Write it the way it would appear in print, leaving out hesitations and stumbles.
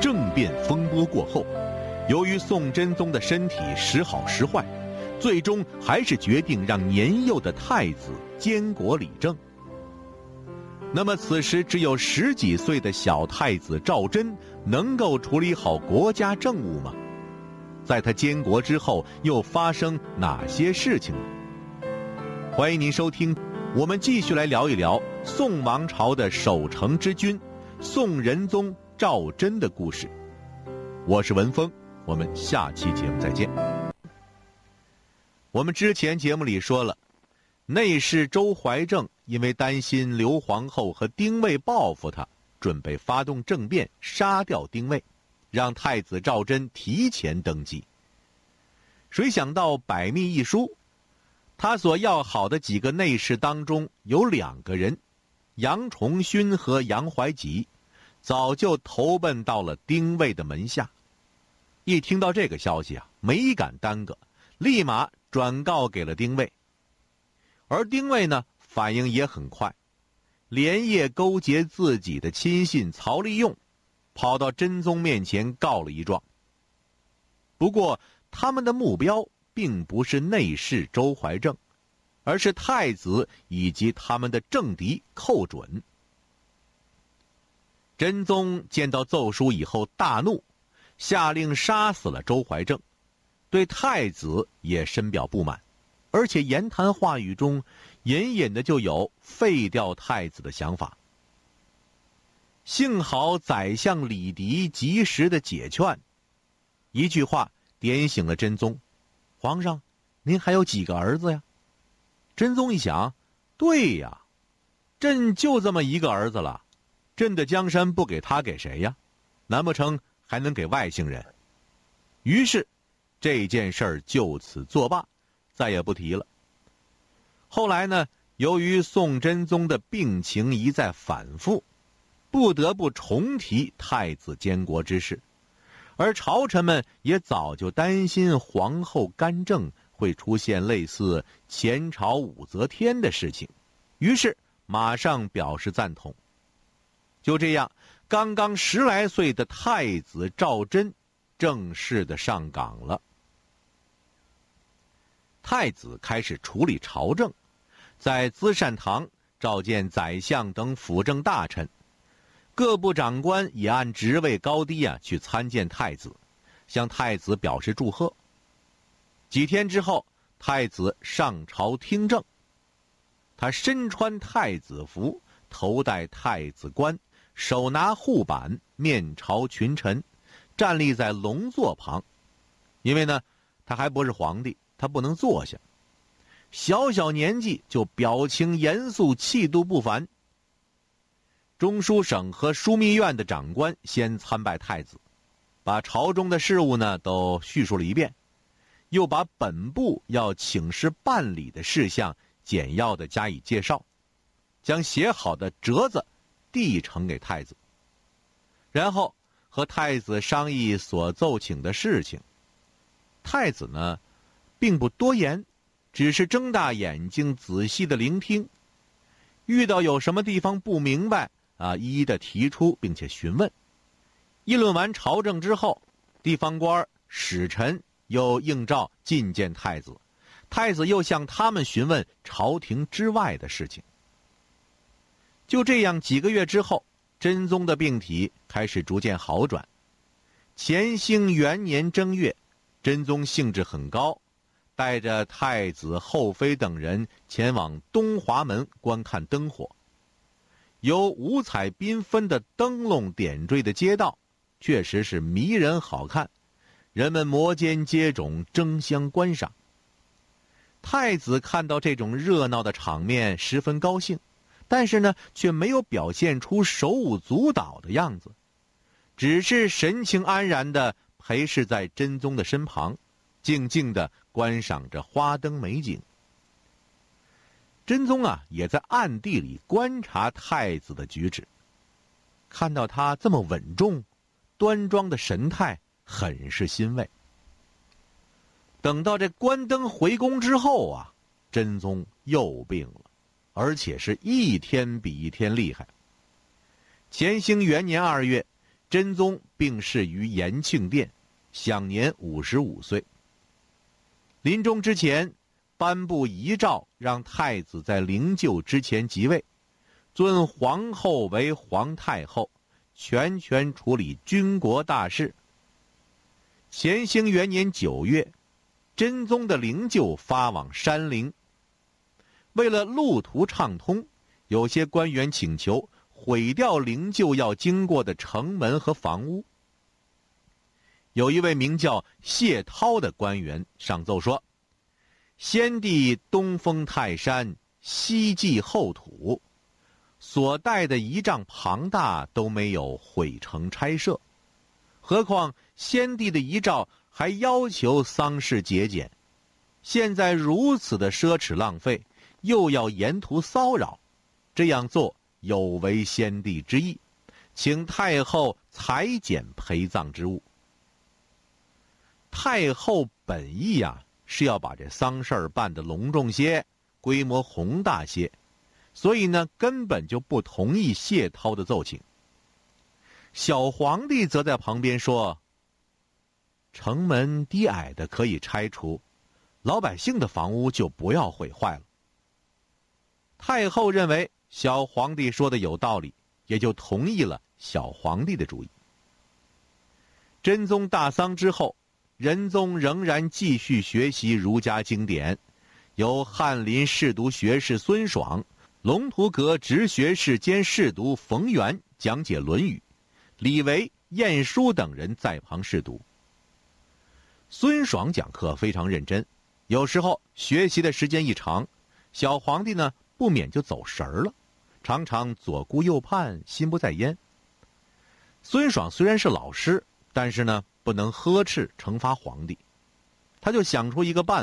政变风波过后，由于宋真宗的身体时好时坏，最终还是决定让年幼的太子监国理政。那么此时只有10几岁的小太子赵祯能够处理好国家政务吗？在他监国之后又发生哪些事情呢？欢迎您收听，我们继续来聊一聊宋王朝的守成之君宋仁宗赵祯的故事。我是文峰，我们下期节目再见。我们之前节目里说了，内侍周怀正因为担心刘皇后和丁谓报复他，准备发动政变杀掉丁谓，让太子赵祯提前登基。谁想到百密一疏，他所要好的几个内侍当中有2个人，杨崇勋和杨怀吉，早就投奔到了丁谓的门下。一听到这个消息啊，没敢耽搁，立马转告给了丁谓。而丁谓呢，反应也很快，连夜勾结自己的亲信曹利用，跑到真宗面前告了一状。不过他们的目标并不是内侍周怀正，而是太子以及他们的政敌寇准。真宗见到奏书以后大怒，下令杀死了周怀正，对太子也深表不满，而且言谈话语中隐隐的就有废掉太子的想法。幸好宰相李迪及时的解劝，一句话点醒了真宗：皇上，您还有几个儿子呀？真宗一想，对呀，朕就这么一个儿子了，朕的江山不给他给谁呀？难不成还能给外姓人？于是这件事儿就此作罢，再也不提了。后来呢，由于宋真宗的病情一再反复，不得不重提太子监国之事，而朝臣们也早就担心皇后干政会出现类似前朝武则天的事情，于是马上表示赞同。就这样，刚刚10来岁的太子赵祯正式的上岗了。太子开始处理朝政，在资善堂召见宰相等辅政大臣，各部长官也按职位高低去参见太子，向太子表示祝贺。几天之后，太子上朝听政，他身穿太子服，头戴太子冠，手拿护板，面朝群臣，站立在龙座旁。因为呢，他还不是皇帝，他不能坐下。小小年纪就表情严肃，气度不凡。中书省和枢密院的长官先参拜太子，把朝中的事务呢都叙述了一遍，又把本部要请示办理的事项简要的加以介绍，将写好的折子递呈给太子，然后和太子商议所奏请的事情。太子呢并不多言，只是睁大眼睛仔细的聆听，遇到有什么地方不明白一一的提出并且询问。议论完朝政之后，地方官使臣又应召觐见太子，太子又向他们询问朝廷之外的事情。就这样几个月之后，真宗的病体开始逐渐好转。乾兴元年正月，真宗兴致很高，带着太子后妃等人前往东华门观看灯火。由五彩缤纷的灯笼点缀的街道确实是迷人好看，人们摩肩接踵，争相观赏。太子看到这种热闹的场面十分高兴，但是呢却没有表现出手舞足蹈的样子，只是神情安然地陪侍在真宗的身旁，静静地观赏着花灯美景。真宗也在暗地里观察太子的举止，看到他这么稳重端庄的神态，很是欣慰。等到这关灯回宫之后真宗又病了，而且是一天比一天厉害。乾兴元年2月， 真宗病逝于延庆殿，享年55岁。临终之前，颁布遗诏，让太子在灵柩之前即位，尊皇后为皇太后，全权处理军国大事。乾兴元年9月，真宗的灵柩发往山陵。为了路途畅通，有些官员请求毁掉灵柩要经过的城门和房屋。有一位名叫谢涛的官员上奏说，先帝东封泰山，西济后土，所带的仪仗庞大都没有毁成拆设，何况先帝的遗诏还要求丧事节俭，现在如此的奢侈浪费，又要沿途骚扰，这样做有违先帝之意，请太后裁减陪葬之物。太后本意是要把这丧事办得隆重些，规模宏大些，所以呢根本就不同意谢涛的奏请。小皇帝则在旁边说，城门低矮的可以拆除，老百姓的房屋就不要毁坏了。太后认为小皇帝说的有道理，也就同意了小皇帝的主意。真宗大丧之后，仁宗仍然继续学习儒家经典，由翰林侍读学士孙爽、龙图阁直学士兼侍读冯源讲解《论语》，李维、晏殊等人在旁侍读。孙爽讲课非常认真，有时候学习的时间一长，小皇帝呢不免就走神儿了，常常左顾右盼，心不在焉。孙爽虽然是老师，但是呢不能呵斥惩罚皇帝，他就想出一个办法。